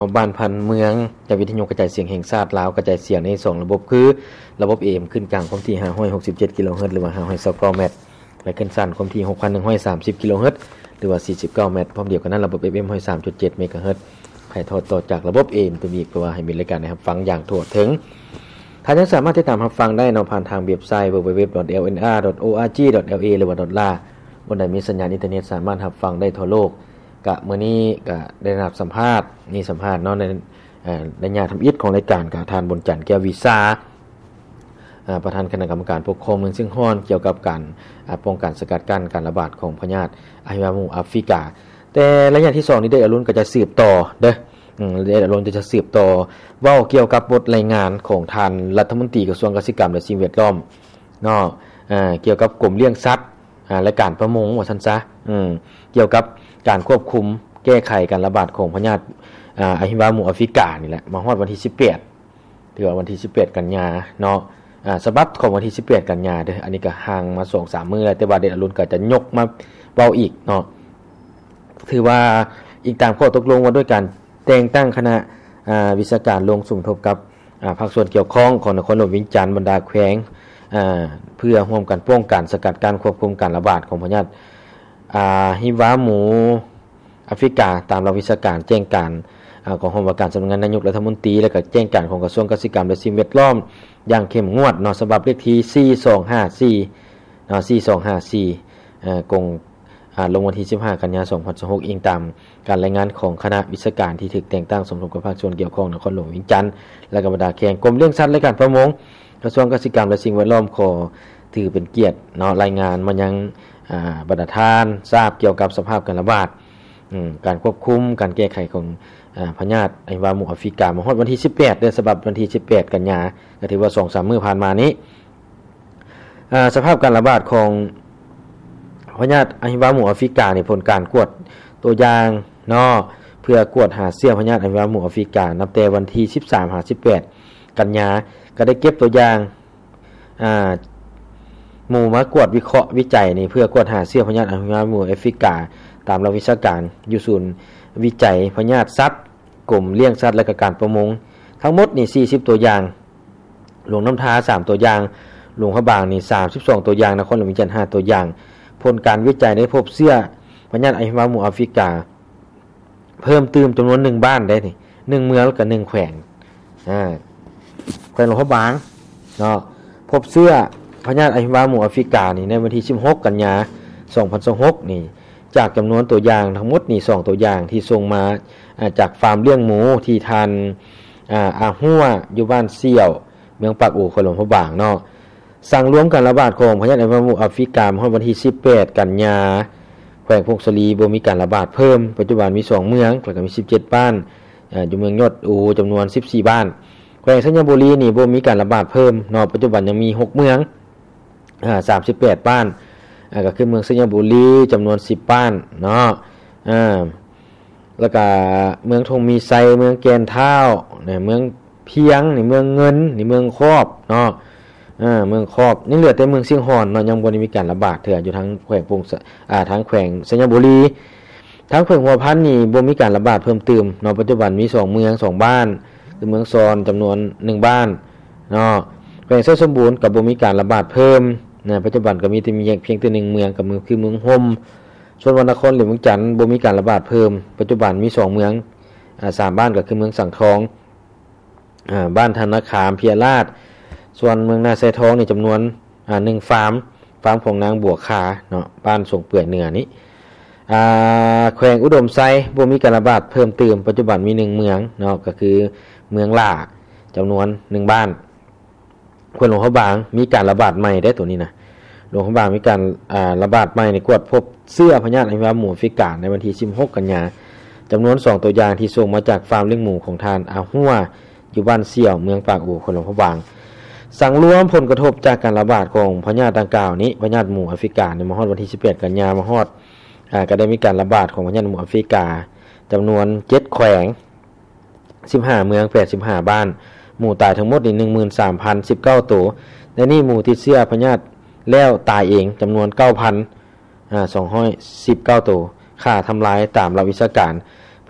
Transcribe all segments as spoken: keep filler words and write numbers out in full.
บ้านพันเมืองจากวิทยุกระจายเสียงแห่งชาติลาวกระจายเสียงในสองระบบคือระบบ เอ เอ็ม ขึ้นกลางความถี่ห้าร้อยหกสิบเจ็ดกิโลเฮิรตซ์หรือว่าห้าร้อยยี่สิบเก้าเมตรและขึ้นสั้นความถี่ หกพันหนึ่งร้อยสามสิบกิโลเฮิรตซ์หรือว่าสี่สิบเก้าเมตรพร้อมเดียวกันนั้นระบบ เอฟ เอ็ม หนึ่งร้อยสามจุดเจ็ดเมกะเฮิรตซ์ถ่ายทอดต่อจากระบบ เอ เอ็ม ตัวนี้เพื่อให้มีรายการนะครับฟังอย่างทั่วถึงท่านยังสามารถติดตามรับฟังได้ในผ่านทางเว็บไซต์ ดับเบิลยู ดับเบิลยู ดับเบิลยู ดอท แอล เอ็น อาร์ ดอท โอ อาร์ จี ดอท แอล เอ หรือว่า .la บนใดมีสัญญาณอินเทอร์เน็ตสามารถรับฟังได้ทั่วโลกกะมื้อนี้ก็ได้รับสัมภาษณ์นี่สัมภาษณ์เนาะในเอ่อในญาทำอิฐของรายการกับทานบนจันทร์แก้ววิสาอ่าประธานคณะกรรมการปกครองเมืองซิงฮอนเกี่ยวกับการป้องกันสกัดกั้นการระบาดของพยาธิอะฮิวาหมู่แอฟริกาแต่ระยะที่สองนี้ได้อรุณก็จะสืบต่อเด้ออืมได้อรุณจะสืบต่อเว้าเกี่ยวกับบทรายงานของท่านรัฐมนตรีกระทรวงเกษตรกรรมและสิ่งแวดล้อมเนาะอ่าเกี่ยวกับกรมเลี้ยงสัตว์อ่าและการประมงว่าซั่นซะอืมเกี่ยวกับการควบคุมแก้ไขการระบาดของพยาธิอ่าอะฮิวาหมู่แอฟริกานี่แหละมาฮอดวันที่สิบแปดถือว่าวันที่สิบแปดกันยาเนาะอ่าฉบับของวันที่สิบแปดกันยาเด้ออันนี้ก็ห่างมา สองถึงสาม มื้อแล้วแต่ว่าเดชอรุณก็จะยกมาเว้าอีกเนาะถือว่าอีกตามข้อตกลงว่าด้วยการแต่งตั้งคณะอ่าวิชาการลงสมทบกับอ่าภาคส่วนเกี่ยวข้องของนครหลวงวิงจันทน์บรรดาแขวงอ่าเพื่อร่วมกันป้องกันสกัดกั้นควบคุมการระบาดของพยาธิอ่าฮิวาหมู่แอฟริกาตามหลักวิชาการแจ้งการของห้องว่าการสำนักงานนายกรัฐมนตรีและก็แจ้งการของกระทรวงเกษตรกรรมและสิ่งแวดล้อมอย่างเข้มงวดเนาะฉบับเลขที่สี่สองห้าสี่เนาะสี่สองห้าสี่เอ่อกงอ่าลงวันที่สิบห้ากันยายนสองพันยี่สิบหกอิงตามการรายงานของคณะวิชาการที่ถูกแต่งตั้งสมทบกับภาคส่วนเกี่ยวข้องนครหลวงวิงจันทน์และก็บรรดาแขวงกรมเลี้ยงสัตว์และการประมงกระทรวงเกษตรกรรมและสิ่งแวดล้อมขอถือเป็นเกียรติเนาะรายงานมายังอ่าบรรดาท่านทราบเกี่ยวกับสภาพการระบาดการควบคุมการแก้ไขของอ่าพยาธิอะฮิวาหมู่แอฟริกามาฮอดวันที่สิบแปดเดือนฉบับวันที่สิบแปดกันยายนก็ถือว่า สองถึงสาม มื้อผ่านมานี้อ่าสภาพการระบาดของพยาธิอะฮิวาหมู่แอฟริกานี่ผลการกวดตัวอย่างเนาะเพื่อกวดหาเชื้อพยาธิอะฮิวาหมู่แอฟริกานับแต่วันที่สิบสามถึงสิบแปดกันยายนก็ได้เก็บตัวอย่างอ่าหมู่มากวดวิเคราะห์วิจัยนี่เพื่อกวดหาเชื้อพยาธิอะฮิวาหมู่แอฟริกาตามหลักวิชาการอยู่ศูนย์วิจัยพยาธิสัตว์กรมเลี้ยงสัตว์และก็การประมงทั้งหมดนี่สี่สิบตัวอย่างหลวงน้ำทาสามตัวอย่างหลวงพระบางนี่สามสิบสองตัวอย่างนครหลวงวิงจันทน์ห้าตัวอย่างผลการวิจัยได้พบเชื้อพยาธิอะฮิวาหมู่แอฟริกาเพิ่มเติมจำนวนหนึ่งบ้านได้นี่หนึ่งเมืองกับหนึ่งแขวงอ่าแขวงหลวงพระบางเนาะพบเชื้อพยาธิอะฮิวาหมู่แอฟริกานี่ในวันที่สิบหกกันยายนสองพันยี่สิบหกนี่จากจำนวนตัวอย่างทั้งหมดนี่สองตัวอย่างที่ส่งมาจากฟาร์มเลี้ยงหมูที่ทันอ่าอาหัวอยู่บ้านเสี่ยวเมืองปากอู่ขลงพระบางเนาะสั่งรวมการระบาดของพยาธิอะฮิวาหมู่แอฟริกาเมื่อวันที่สิบแปดกันยายนแขวงพงศลีบ่มีการระบาดเพิ่มปัจจุบันมีสองเมืองแล้วก็มีสิบเจ็ดบ้านอ่าอยู่เมืองยอดอูจำนวนสิบสี่บ้านแขวงสัญญบุรีนี่บ่มีการระบาดเพิ่มเนาะปัจจุบันยังมีหกเมืองอ่าสามสิบแปดบ้านอ่าก็คือเมืองสัญญบุรีจำนวนสิบบ้านเนาะอ่าแล้วก็เมืองทงมีไซเมืองแกนเท้าเนี่ยเมืองเพียงนี่เมืองเงินนี่เมืองครอบเนาะอ่าเมืองครอบนี่เหลือแต่เมืองเชียงฮอนเนาะยังบ่ได้มีการระบาดเถื่ออยู่ทางแขวงปงอ่าทางแขวงสัญญบุรีทางแขวงหัวพันนี่บ่มีการระบาดเพิ่มเติมเนาะปัจจุบันมีสองเมืองสองบ้านคือเมืองซอนจำนวนหนึ่งบ้านเนาะแขวงไส้สมบูรณ์ก็บ่มีการระบาดเพิ่มนะปัจจุบันก็มีแต่มีเพียงแต่หนึ่งเมืองกับเมืองคือเมืองห่มส่วนนครหลวงวิงจันทน์บ่มีการระบาดเพิ่มปัจจุบันมีสองเมืองอ่าสามบ้านก็คือเมืองสังทองอ่าบ้านธนาคารเพียราชส่วนเมืองนาไซทองนี่จำนวนอ่าหนึ่งฟาร์มฟาร์มของนางบัวคาเนาะบ้านส่งเปื่อยเหนือนี้อ่าแขวงอุดมไซบ่มีการระบาดเพิ่มเติมปัจจุบันมีหนึ่งเมืองเนาะก็คือเมืองล่าจำนวนหนึ่งบ้านแขวงหลวงพระบางมีการระบาดใหม่ได้ตัวนี้นะหลวงพระบางมีการอ่าระบาดใหม่ในกวดพบเสื้อพยาธิอะฮิวาหมู่แอฟริกาในวันที่สิบหกกันยายนจำนวนสองตัวอย่างที่ส่งมาจากฟาร์มเลี้ยงหมูของทานอาหัวอยู่บ้านเสี่ยวเมืองปากอู่หลวงพระบางสั่งรวมผลกระทบจากการระบาดของพยาธิดังกล่าวนี้พยาธิหมู่แอฟริกาในมฮอดวันที่สิบแปดกันยายนมฮอดอ่าก็ได้มีการระบาดของพยาธิหมู่แอฟริกาจำนวนเจ็ดแขวงสิบห้าเมืองแปดสิบห้าบ้านหมู่ตายทั้งหมดนี่ หนึ่งหมื่นสามพันสิบเก้า ตัวและนี่หมู่ติดเชื้อพยาธิแล้วตายเองจำนวน เก้าพันสองร้อยสิบเก้า ตัวค่าทำลายตามหลักวิชาการ เ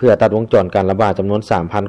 พื่อตัดวงจรการระบาดจำนวน สามพัน